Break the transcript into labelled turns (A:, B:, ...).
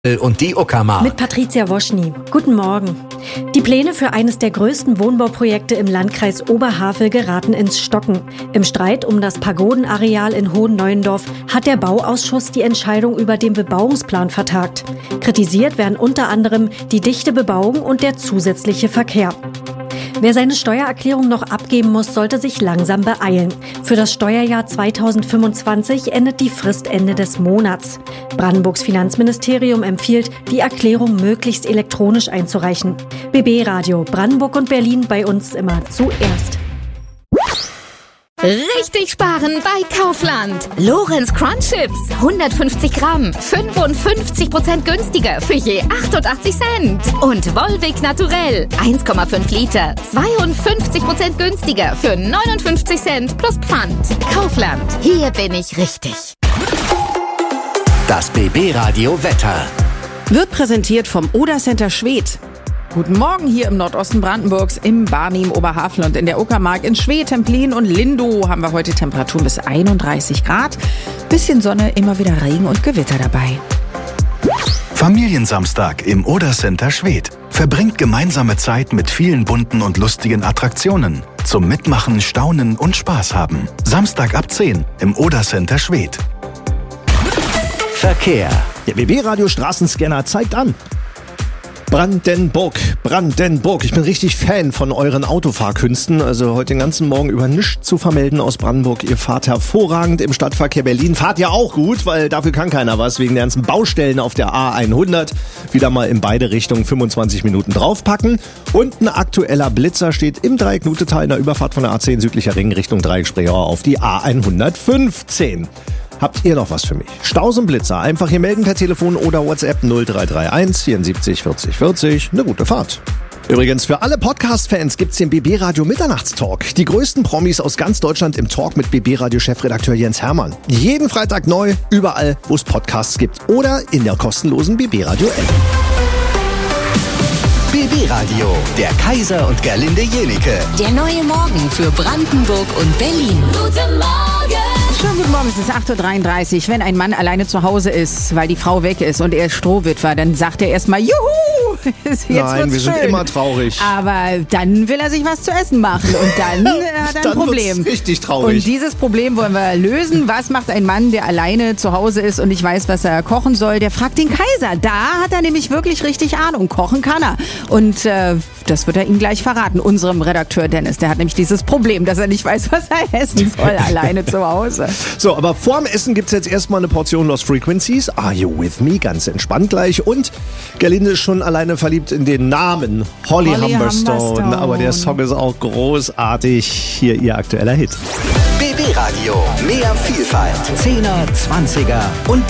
A: Und die Uckermark.
B: Mit Patricia Woschny. Guten Morgen. Die Pläne für eines der größten Wohnbauprojekte im Landkreis Oberhavel geraten ins Stocken. Im Streit um das Pagodenareal in Hohenneuendorf hat der Bauausschuss die Entscheidung über den Bebauungsplan vertagt. Kritisiert werden unter anderem die dichte Bebauung und der zusätzliche Verkehr. Wer seine Steuererklärung noch abgeben muss, sollte sich langsam beeilen. Für das Steuerjahr 2025 endet die Frist Ende des Monats. Brandenburgs Finanzministerium empfiehlt, die Erklärung möglichst elektronisch einzureichen. BB Radio Brandenburg und Berlin, bei uns immer zuerst.
C: Richtig sparen bei Kaufland. Lorenz Crunch Chips, 150 Gramm, 55% günstiger für je 88 Cent. Und Volvic Naturell, 1,5 Liter, 52% günstiger für 59 Cent plus Pfand. Kaufland, hier bin ich richtig.
A: Das BB Radio Wetter
D: wird präsentiert vom Oder Center Schwedt. Guten Morgen hier im Nordosten Brandenburgs, im Barnim, Oberhavel und in der Uckermark. In Schwedt, Templin und Lindow haben wir heute Temperaturen bis 31 Grad. Bisschen Sonne, immer wieder Regen und Gewitter dabei.
E: Familiensamstag im Oder Center Schwedt. Verbringt gemeinsame Zeit mit vielen bunten und lustigen Attraktionen. Zum Mitmachen, Staunen und Spaß haben. Samstag ab 10 im Oder Center Schwedt.
A: Verkehr.
F: Der BB-Radio Straßenscanner zeigt an. Brandenburg. Ich bin richtig Fan von euren Autofahrkünsten. Also heute den ganzen Morgen über nichts zu vermelden aus Brandenburg. Ihr fahrt hervorragend im Stadtverkehr Berlin. Fahrt ja auch gut, weil dafür kann keiner was. Wegen der ganzen Baustellen auf der A100. Wieder mal in beide Richtungen 25 Minuten draufpacken. Und ein aktueller Blitzer steht im Dreieck-Nutetal in der Überfahrt von der A10 südlicher Ring Richtung Dreieck-Spreeauer auf die A115. Habt ihr noch was für mich? Staus und Blitzer. Einfach hier melden per Telefon oder WhatsApp 0331 74 40 40. Eine gute Fahrt. Übrigens, für alle Podcast-Fans gibt's den BB-Radio Mitternachtstalk. Die größten Promis aus ganz Deutschland im Talk mit BB-Radio-Chefredakteur Jens Hermann. Jeden Freitag neu, überall, wo es Podcasts gibt. Oder in der kostenlosen BB-Radio-App.
A: BB Radio, der Kaiser und Gerlinde Jenike.
C: Der neue Morgen für Brandenburg und Berlin. Guten Morgen!
D: Schönen guten Morgen, es ist 8.33 Uhr. Wenn ein Mann alleine zu Hause ist, weil die Frau weg ist und er ist Strohwitwer, dann sagt er erstmal, juhu! Jetzt
F: Nein, wir
D: schön.
F: sind immer traurig.
D: Aber dann will er sich was zu essen machen und dann hat er ein Problem.
F: Wird's richtig traurig.
D: Und dieses Problem wollen wir lösen. Was macht ein Mann, der alleine zu Hause ist und nicht weiß, was er kochen soll? Der fragt den Kaiser. Da hat er nämlich wirklich richtig Ahnung. Kochen kann er. Und das wird er ihm gleich verraten, unserem Redakteur Dennis. Der hat nämlich dieses Problem, dass er nicht weiß, was er essen soll, alleine zu Hause.
F: So, aber vorm Essen gibt's jetzt erstmal eine Portion Lost Frequencies. Are You With Me? Ganz entspannt gleich. Und Gerlinde ist schon alleine verliebt in den Namen Holly Humberstone. Aber der Song ist auch großartig. Hier ihr aktueller Hit.
A: BB Radio, mehr Vielfalt. 10er, 20er und